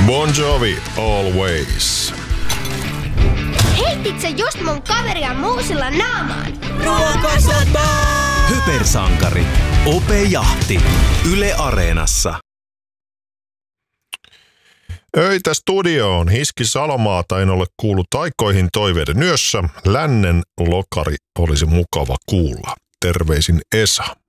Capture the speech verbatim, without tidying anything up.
Bon Jovi, Always. Heitit sä just mun kaveria muusilla naamaan? Ruokasota! Hypersankari. Ope Jahti. Yle Areenassa. Öitä studioon. Hiski Salomaata en ole kuullut aikoihin toiveiden yössä. Lännen lokari olisi mukava kuulla. Terveisin Esa.